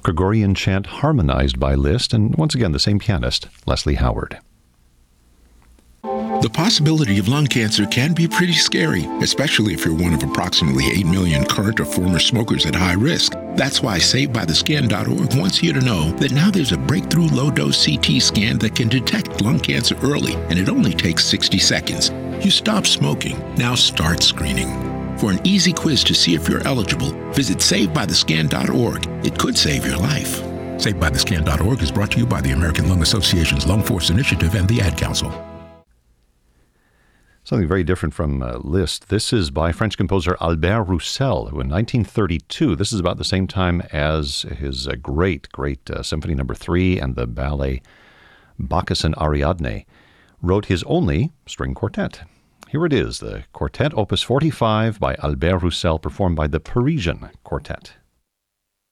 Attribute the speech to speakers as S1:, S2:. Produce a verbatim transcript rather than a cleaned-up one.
S1: Gregorian chant harmonized by Liszt, and once again the same pianist, Leslie Howard.
S2: The possibility of lung cancer can be pretty scary, especially if you're one of approximately eight million current or former smokers at high risk. That's why Saved By The Scan dot org wants you to know that now there's a breakthrough low-dose C T scan that can detect lung cancer early, and it only takes sixty seconds. You stop smoking. Now start screening. For an easy quiz to see if you're eligible, visit Saved By The Scan dot org. It could save your life. Saved By The Scan dot org is brought to you by the American Lung Association's Lung Force Initiative and the Ad Council.
S1: Something very different from uh, Liszt. This is by French composer Albert Roussel, who in nineteen thirty-two, this is about the same time as his uh, great, great uh, Symphony Number Three and the ballet Bacchus and Ariadne, wrote his only string quartet. Here it is, the Quartet Opus forty-five by Albert Roussel, performed by the Parisian Quartet.